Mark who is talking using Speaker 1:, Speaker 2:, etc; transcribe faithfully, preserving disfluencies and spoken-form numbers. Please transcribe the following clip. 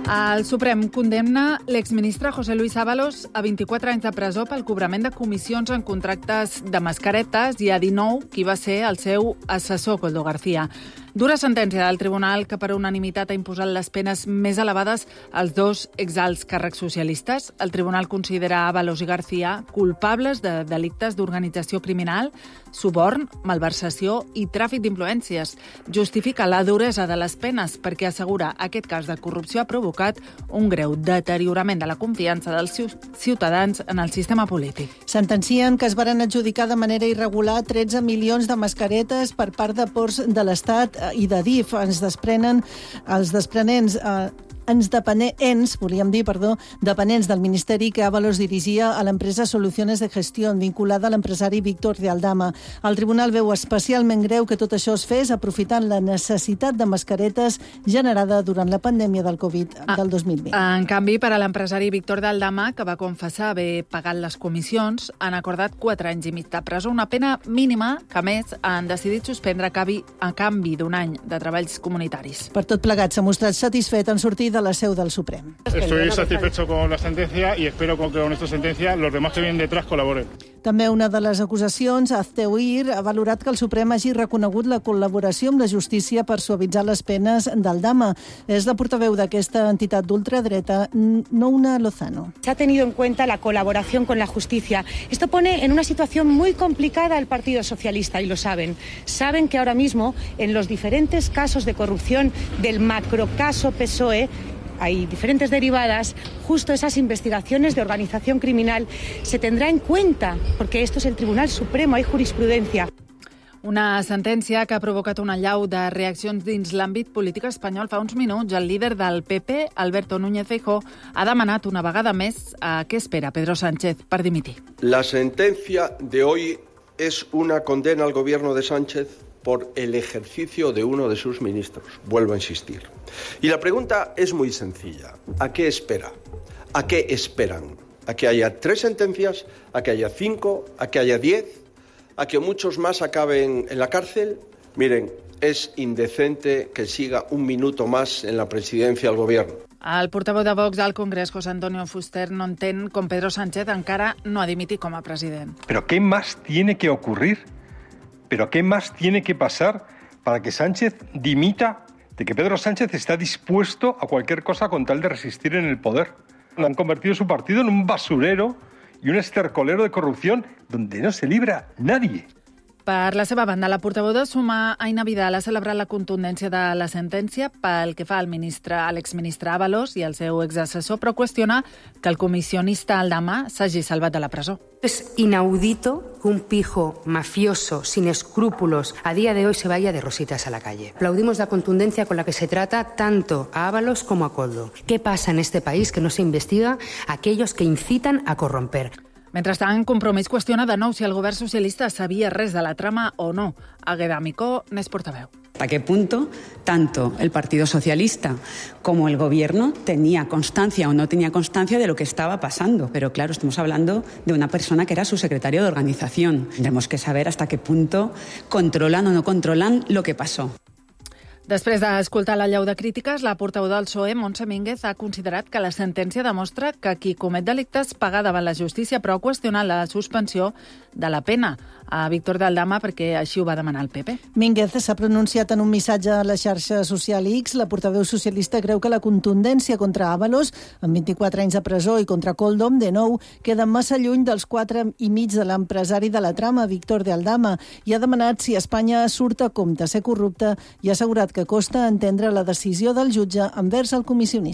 Speaker 1: El Suprem condemna l'exministre José Luis Ábalos a vint-i-quatre anys de presó pel cobrament de comissions en contractes de mascaretes i a dinou qui va ser el seu assessor, Koldo García. Dura sentència del tribunal que per unanimitat ha imposat les penes més elevades als dos exalts càrrecs socialistes. El tribunal considera Ábalos i García culpables de delictes d'organització criminal, suborn, malversació i tràfic d'influències. Justifica la duresa de les penes perquè assegura aquest cas de corrupció ha provocat un greu deteriorament de la confiança dels ciutadans en el sistema polític.
Speaker 2: Sentencien que es varen adjudicar de manera irregular tretze milions de mascaretes per part de Ports de l'Estat i de D I F. Ens desprenen els desprenents eh, ens dependents, volíem dir, perdó, dependents del Ministeri que Ábalos dirigia a l'empresa Soluciones de Gestión, vinculada a l'empresari Víctor de Aldama. El tribunal veu especialment greu que tot això es fes aprofitant la necessitat de mascaretes generada durant la pandèmia del Covid ah, del dos mil vint.
Speaker 1: En canvi, per a l'empresari Víctor de Aldama, que va confessar haver pagat les comissions, han acordat quatre anys i mig de presó, una pena mínima que, a més, han decidit suspendre a canvi, a canvi d'un any de treballs comunitaris.
Speaker 2: Per tot plegat, s'ha mostrat satisfet en sortir de la seu del Suprem.
Speaker 3: Estoy satisfecho con la sentencia y espero que con esta sentencia los demás que vienen detrás colaboren.
Speaker 2: També una de les acusacions, Azteuir, ha valorat que el Suprem hagi reconegut la col·laboració amb la justícia per suavitzar les penes d'Aldama. És la portaveu d'aquesta entitat d'ultradreta, Nouna Lozano.
Speaker 4: Se ha tenido en cuenta la colaboración con la justicia. Esto pone en una situación muy complicada al Partido Socialista y lo saben. Saben que ahora mismo en los diferentes casos de corrupción del macrocaso P S O E hay diferentes derivadas, justo esas investigaciones de organización criminal se tendrá en cuenta, porque esto es el Tribunal Supremo, hay jurisprudencia.
Speaker 1: Una sentència que ha provocat una allau de reaccions dins l'àmbit polític espanyol. Fa uns minuts, el líder del P P, Alberto Núñez Feijóo, ha demanat una vegada més a què espera Pedro Sánchez per dimitir.
Speaker 5: La sentencia de hoy es una condena al gobierno de Sánchez por el ejercicio de uno de sus ministros. Vuelvo a insistir. Y la pregunta es muy sencilla. ¿A qué espera? ¿A qué esperan? ¿A que haya tres sentencias? ¿A que haya cinco? ¿A que haya diez? ¿A que muchos más acaben en la cárcel? Miren, es indecente que siga un minuto más en la presidencia del gobierno.
Speaker 1: El portaveu de Vox al Congrés, José Antonio Fuster, no entén com Pedro Sánchez encara no ha dimitit com a president.
Speaker 6: ¿Pero qué más tiene que ocurrir? ¿Pero qué más tiene que pasar para que Sánchez dimita, de que Pedro Sánchez está dispuesto a cualquier cosa con tal de resistir en el poder? Han convertido su partido en un basurero y un estercolero de corrupción donde no se libra nadie.
Speaker 1: Per la seva banda, la portaveu de Sumar, Aina Vidal, ha celebrat la contundència de la sentència pel que fa al ministre, a l'exministre Ábalos i al seu exassessor, però qüestiona que el comissionista Aldama s'hagi salvat de la presó.
Speaker 7: Es inaudito que un pijo mafioso, sin escrúpulos, a día de hoy se vaya de rositas a la calle. Aplaudimos la contundencia con la que se trata tanto a Ábalos como a Koldo. ¿Qué pasa en este país que no se investiga a aquellos que incitan a corromper?
Speaker 1: Mentrestant, Compromís qüestiona de nou si el govern socialista sabia res de la trama o no. Agueda Micó n'és portaveu.
Speaker 8: ¿Hasta qué punto tanto el Partido Socialista como el Gobierno tenía constancia o no tenía constancia de lo que estaba pasando? Pero claro, estamos hablando de una persona que era su secretario de organización. Tendremos que saber hasta qué punto controlan o no controlan lo que pasó.
Speaker 1: Després d'escoltar la llau de crítiques, la portaveu del P S O E, Montse Mínguez, ha considerat que la sentència demostra que qui comet delictes paga davant la justícia, però ha qüestionat la suspensió de la pena a Víctor de Aldama perquè així ho va demanar el P P.
Speaker 2: Mínguez s'ha pronunciat en un missatge a la xarxa social X. La portaveu socialista creu que la contundència contra Ábalos, amb vint-i-quatre anys de presó, i contra Koldo, de nou, queda massa lluny dels quatre i mig de l'empresari de la trama, Víctor de Aldama, i ha demanat si Espanya surt a compte ser corrupta i ha assegurat que costa entendre la decisió del jutge envers el comissionista.